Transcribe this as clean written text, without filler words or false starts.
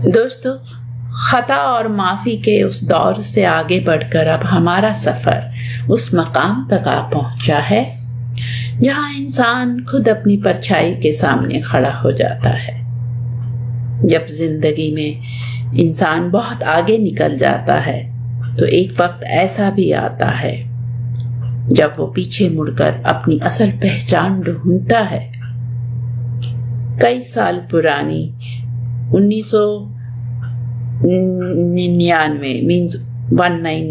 दोस्तों, खता और माफी के उस दौर से आगे बढ़कर अब हमारा सफर उस मकाम तक आ पहुंचा है जहां इंसान खुद अपनी परछाई के सामने खड़ा हो जाता है। जब जिंदगी में इंसान बहुत आगे निकल जाता है तो एक वक्त ऐसा भी आता है जब वो पीछे मुड़कर अपनी असल पहचान ढूंढता है। कई साल पुरानी 1999 मीन्स 19